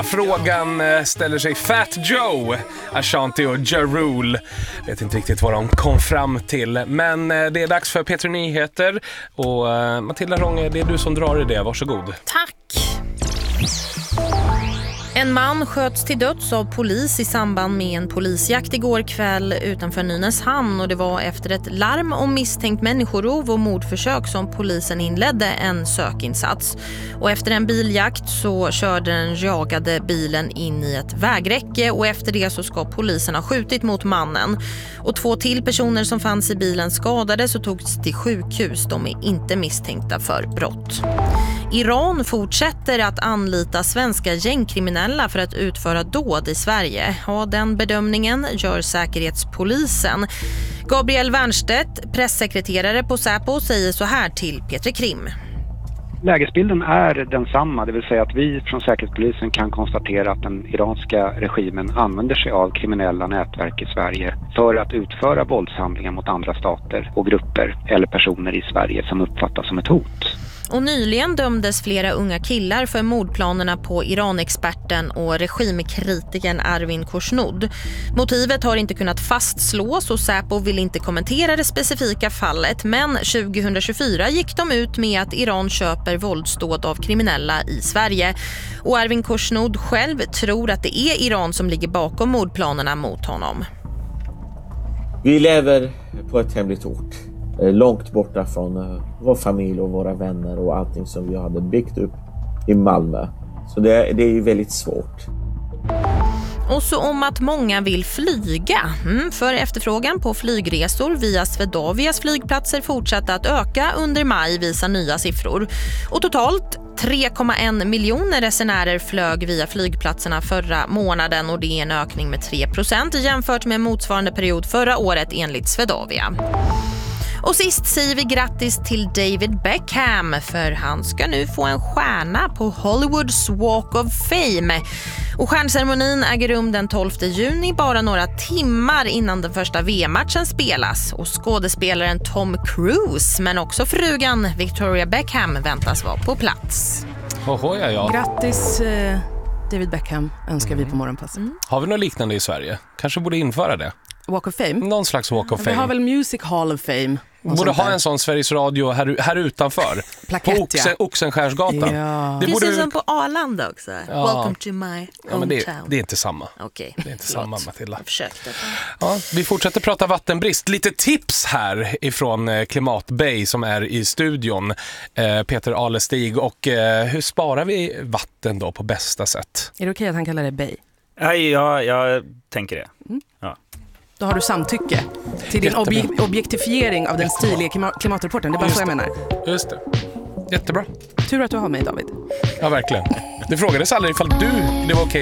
Frågan ställer sig Fat Joe, Ashanti och Ja Rule. Vet inte riktigt vad de kom fram till. Men det är dags för P3 Nyheter. Och Matilda Rånge, det är du som drar i det. Varsågod. Tack! En man sköts till döds av polis i samband med en polisjakt igår kväll utanför Nynäshamn, och det var efter ett larm om misstänkt människorov och mordförsök som polisen inledde en sökinsats. Och efter en biljakt så körde den jagade bilen in i ett vägräcke, och efter det så ska polisen ha skjutit mot mannen. Och 2 till personer som fanns i bilen skadades och togs till sjukhus. De är inte misstänkta för brott. Iran fortsätter att anlita svenska gängkriminella för att utföra dåd i Sverige. Ja, den bedömningen gör Säkerhetspolisen. Gabriel Wernstedt, pressekreterare på Säpo, säger så här till P3 Krim. Lägesbilden är densamma, det vill säga att vi från Säkerhetspolisen kan konstatera att den iranska regimen använder sig av kriminella nätverk i Sverige för att utföra våldshandlingar mot andra stater och grupper eller personer i Sverige som uppfattas som ett hot. Och nyligen dömdes flera unga killar för mordplanerna på Iran-experten och regimkritiken Arvin Khoshnoud. Motivet har inte kunnat fastslås och Säpo vill inte kommentera det specifika fallet, men 2024 gick de ut med att Iran köper våldsdåd av kriminella i Sverige. Och Arvin Khoshnoud själv tror att det är Iran som ligger bakom mordplanerna mot honom. Vi lever på ett hemligt ort. Långt borta från vår familj och våra vänner och allting som vi hade byggt upp i Malmö. Så det är ju väldigt svårt. Och så om att många vill flyga. För efterfrågan på flygresor via Swedavias flygplatser fortsatte att öka under maj, visar nya siffror. Och totalt 3,1 miljoner resenärer flög via flygplatserna förra månaden, och det är en ökning med 3% jämfört med motsvarande period förra året enligt Swedavia. Och sist säger vi grattis till David Beckham, för han ska nu få en stjärna på Hollywoods Walk of Fame. Och stjärnceremonin äger rum den 12 juni, bara några timmar innan den första VM-matchen spelas. Och skådespelaren Tom Cruise, men också frugan Victoria Beckham, väntas vara på plats. Ja. Grattis David Beckham önskar vi på Morgonpasset. Har vi något liknande i Sverige? Kanske borde införa det. Walk of Fame? Någon slags Walk of Fame. Vi har väl Music Hall of Fame. Borde ha en sån Sveriges Radio här utanför. Plakett, på Oxenskärnsgatan. Ja. Det borde finns en på Arlanda också. Welcome to my hometown. Men det är inte samma. Okej. Det är inte samma, Matilda. Jag försökte. Ja, vi fortsätter prata vattenbrist. Lite tips här ifrån Klimatbay som är i studion. Peter Alestig. Och hur sparar vi vatten då på bästa sätt? Är det okej att han kallar det Bay? Ja, jag tänker det. Ja. Då har du samtycke till din objektifiering av den stiliga klimatrapporten. Det är bara så jag menar. Just det. Jättebra. Tur att du har mig, David. Ja, verkligen. Det frågades aldrig ifall det var okej